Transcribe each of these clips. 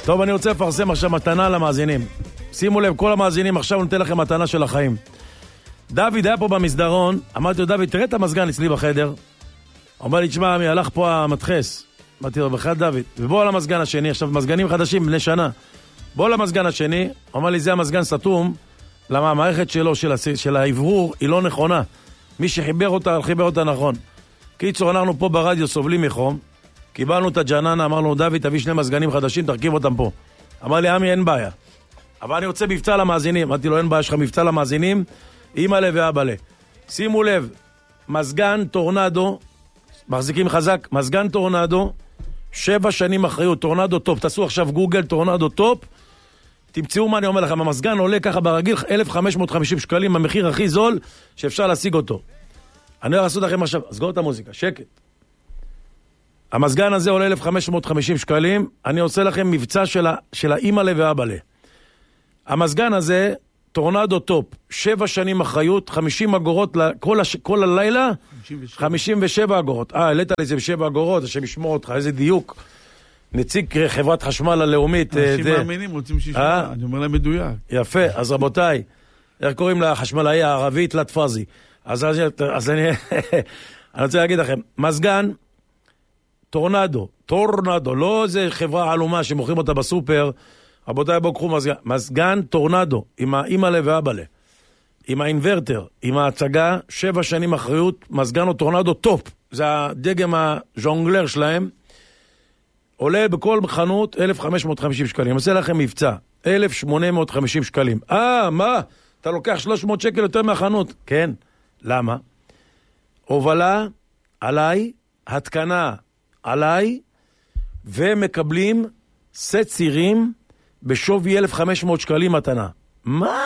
טוב, אני רוצה לפרסם עכשיו מתנה למאזינים. שימו לב, כל המאזינים, עכשיו נותן לכם מתנה של החיים. דוד היה פה במסדרון, אמרתי לו, דוד, תראה את המזגן אצלי בחדר. אומר לי, תשמע, מי הלך פה המדחס. אמרתי לו, בחד דוד, ובוא על המזגן השני, עכשיו מזגנים חדשים בני שנה. בוא למזגן השני, אומר לי, זה המזגן סתום, למה המערכת שלו, של העברור, היא לא נכונה. מי שחיבר אותה, חיבר אותה נכון. קיצור, אנחנו פה ברדיו סובלים מחום, קיבלנו את הג'ננה, אמרנו, דוד, תביא 2 מזגנים חדשים, תרכיב אותם פה. אמר לי, עמי, אין בעיה. אבל אני רוצה מבצע למאזינים. אמרתי לו, אין בעיה, יש לך מבצע למאזינים, אמא לב ואבא לב. שימו לב, מזגן טורנדו, מחזיקים חזק, מזגן טורנדו, 7 שנים אחריות, טורנדו טופ, תעשו עכשיו גוגל, טורנדו טופ, תמצאו מה אני אומר לכם, המזגן עולה ככה ברגיל 1,550 שקלים, המחיר הכי זול שאפשר להשיג אותו. אני הולך לעשות לכם עכשיו, סגור את המוזיקה, שקט. המזגן הזה עולה 1,550 שקלים, אני עושה לכם מבצע של האמא לב ואבא לב. המזגן הזה, טורנדו טופ, 7 שנים אחריות, 50 אגורות כל הלילה, 57 אגורות. העלית לי זה ב7 אגורות, השם ישמור אותך, איזה דיוק. נציג חברת חשמל הלאומית. אנשים מאמינים, רוצים שישמע, אני אומר להם מדויק. יפה, אז רבותיי, איך קוראים לחשמלאי הערבי? תלת פאזי. אז אני רוצה להגיד לכם, מזגן, טורנדו, לא איזה חברה עלומה שמוכרים אותה בסופר, רבותיי, בואו קחו מזגן טורנדו, עם האמא לב ואבא לב, עם האינברטר, עם ההצגה, 7 שנים אחריות, מזגן או טורנדו טופ, זה הדגם הז'ונגלר שלהם, עולה בכל חנות 1,550 שקלים, אני עושה לכם מבצע, 1,850 שקלים. מה? אתה לוקח 300 שקל יותר מהחנות? כן. למה? הובלה עליי, התקנה עליי, ומקבלים סט צירים בשווי 1,500 שקלים מתנה. מה?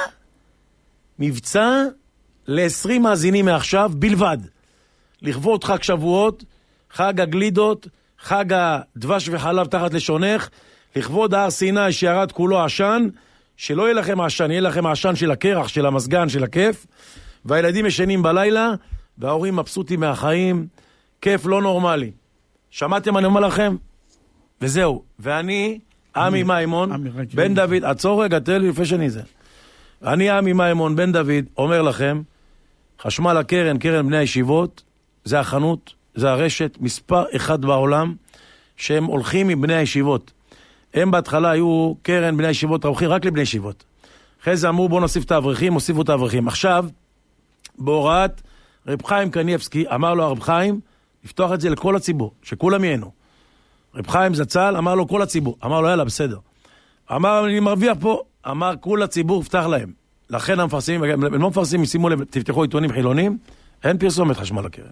מבצע ל-20 מאזינים מעכשיו בלבד. לכבוד חג שבועות, חג הגלידות, חג הדבש וחלב תחת לשונך, לכבוד הר סיני שירד כולו עשן, שלא יהיה לכם עשן, יהיה לכם עשן של הקרח, של המזגן, של הכיף, והילדים ישנים בלילה, וההורים מבסוטים מהחיים, כיף לא נורמלי. שמעתם אני אומר לכם? וזהו. ואני, עמי מימון, בן דוד, עצור רגע, תן לי לפני שאני זה. אני עמי מימון, בן דוד, אומר לכם, חשמל הקרן, קרן בני הישיבות, זה החנות, זה הרשת, מספר 1 בעולם, שהם הולכים עם בני הישיבות. הם בהתחלה היו קרן בני הישיבות, הולכים רק לבני ישיבות. אחרי זה אמרו, בואו נוסיף את האברכים, הוסיפו את האברכים. עכשיו, בהוראת רב חיים קניאבסקי, אמר לו הרב חיים, לפתוח את זה לכל הציבור, שכולם ייהנו. רב חיים זצ"ל, אמר לו כל הציבור. אמר לו, יאללה, בסדר. אמר, אני מרוויח פה. אמר, כל הציבור, פתח להם. לכן המפרסמים, הם לא מפרסמים, שימו לב, תפתחו עיתונים חילונים, אין פרסומת חשמל הקרן.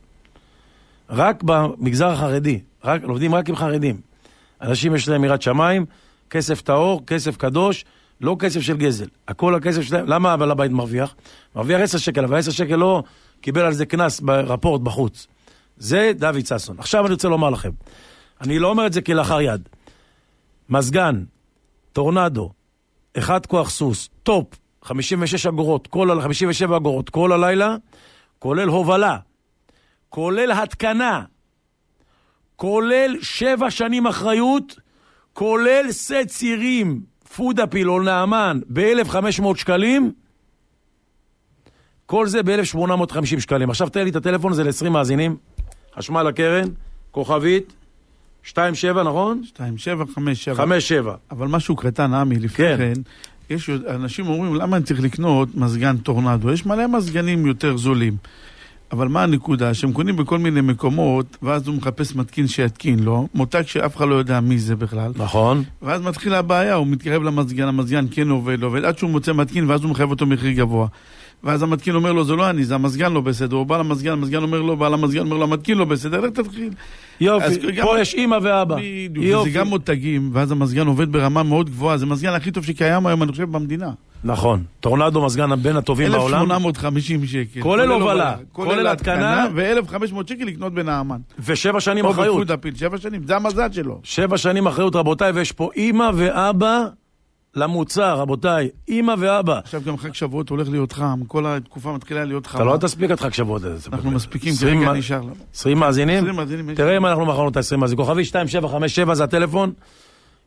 רק במגזר החרדי, עובדים רק עם חרדים. אנשים יש להם יראת שמיים, כסף טהור, כסף קדוש, לא כסף של גזל. הכל הכסף שלהם, למה הבעל הבית מרוויח? מרוויח 10 שקל, אבל 10 שקל לא קיבל על זה כנס ברפורט בחוץ. זה דוד ססון. עכשיו אני רוצה לומר לכם, אני לא אומר את זה כלאחר יד. מזגן, טורנדו, 1 כוח סוס, טופ, 56 אגורות, 57 אגורות, כל הלילה, כולל הובלה, כולל התקנה, כולל 7 שנים אחריות, כולל סט צירים, פודאפיל או נעמן, ב-1,500 שקלים, כל זה ב-1,850 שקלים. עכשיו תן לי את הטלפון, זה ל-20 מאזינים, חשמל הקרן, כוכבית, 27, נכון? 2757. 57. אבל משהו קטן, עמי, לפני כן, יש אנשים אומרים, למה אני צריך לקנות מזגן טורנדו? יש מלא מזגנים יותר זולים. אבל מה הנקודה? שהם קונים בכל מיני מקומות, ואז הוא מחפש מתקין שיתקין לו, מותג שאף אחד לא יודע מי זה בכלל. נכון. ואז מתחילה הבעיה, הוא מתקרב למזגן, המזגן כן עובד, עד שהוא מוצא מתקין, ואז הוא מחייב אותו מחיר גבוה. ואז המתקין אומר לו, זה לא אני, זה המזגן לא בסדר. הוא בא למזגן, המזגן אומר לו, בעל המזגן אומר לו, המתקין לא בסדר, איך תתחיל? יופי, פה יש אמא ואבא. וזה גם מותגים, ואז המזגן עובד ברמה מאוד גבוהה, זה המזגן הכי טוב שקיים היום, אני חושב, במדינה. נכון, טורנדו מזגן בין הטובים בעולם. 1,850 שקל. כולל הובלה, כולל התקנה. ו-1,500 שקל לקנות בנעמן. ו7 שנים אחריות. או בפודאפיל, 7 שנים, זה המזל שלו. 7 שנים אחריות, רבותיי, ויש פה אמא ואבא למוצר, רבותיי, אמא ואבא. עכשיו גם חג שבועות הולך להיות חם, כל התקופה מתחילה להיות חמה. אתה לא תספיק את חג שבועות. אנחנו מספיקים, כרגע נשאר לנו. 20 מאזינים? תראה אם אנחנו מכרנו את ה-20 מאזינים. כוכבי 2757 זה הטלפון.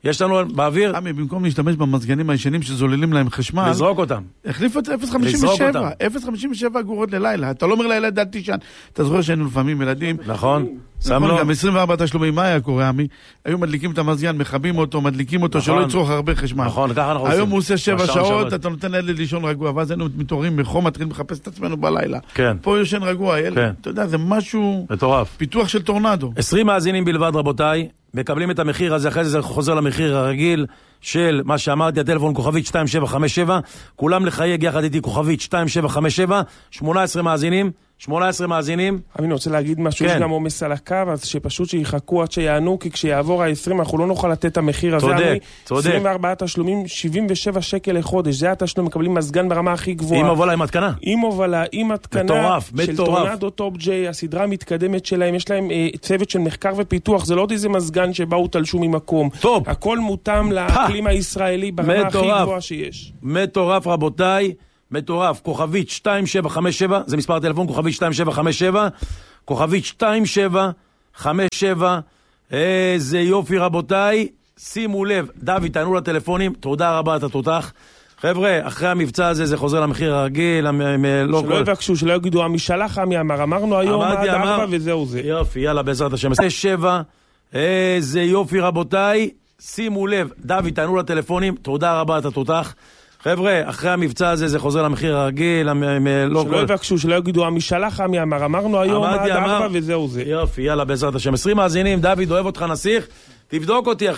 יש לנו באוויר... עמי, במקום להשתמש במזגנים הישנים שזוללים להם חשמל... לזרוק אותם. החליף את 0.57 אגורות ללילה. אתה לא אומר לילד, אל תישן. אתה זוכר שהיינו לפעמים ילדים... נכון. נכון, גם 24 תשלומים, מה היה קורה, עמי? היו מדליקים את המזגן, מכבים אותו, מדליקים אותו, שלא יצרוך הרבה חשמל. נכון, ככה אנחנו עושים. היום הוא עושה 7 שעות, אתה נותן לילד לישון רגוע, ואז היינו מתעוררים מחום, מתחילים לחפש את עצמנו בלילה. כן. פה יושן רגוע, ילד. אתה יודע, זה משהו... מטורף. פיתוח של טורנדו. 20 מאזינים בלבד, רבותיי. מקבלים את המחיר הזה, אחרי זה חוזר למחיר הרגיל של מה שאמרתי, הטלפון כוכבית 2757, כולם לחייג יחד איתי כוכבית 2757, 18 מאזינים. אני רוצה להגיד משהו, יש גם עומס על הקו, אז שפשוט שיחכו עד שיענו, כי כשיעבור ה-20 אנחנו לא נוכל לתת את המחיר הזה. צודק. 24 תשלומים, 77 שקל לחודש, זה התשלום, מקבלים מזגן ברמה הכי גבוהה. עם הובלה, עם התקנה. עם הובלה, עם התקנה. מטורף. של טורנדו טופ ג'יי, הסדרה המתקדמת שלהם, יש להם צוות של מחקר ופיתוח, זה לא עוד איזה מזגן שבאו תלשו ממקום. טוב. הכל מותאם לאקלים הישראלי ברמה הכי גבוהה שיש. מטורף, רבותיי. מטורף, כוכבית 2757, זה מספר הטלפון, כוכבית 2757, כוכבית 2757, איזה יופי רבותיי, שימו לב, דוד, תענו לטלפונים, תודה רבה, אתה תותח. חבר'ה, אחרי המבצע הזה זה חוזר למחיר הרגיל, שלא יבקשו, שלא יגידו, עמי שלח, עמי אמר, אמרנו היום עד 4 וזהו זה. יופי, יאללה, בעזרת השם. 7, איזה יופי רבותיי, שימו לב, דוד, תענו לטלפונים, תודה רבה, אתה תותח. חבר'ה, אחרי המבצע הזה זה חוזר למחיר הרגיל, שלא יבקשו, שלא יגידו, עמי שלח, עמי אמר, אמרנו היום עד 4 וזהו זה. יופי, יאללה, בעזרת השם. 20 מאזינים, דוד, אוהב אותך נסיך, תבדוק אותי.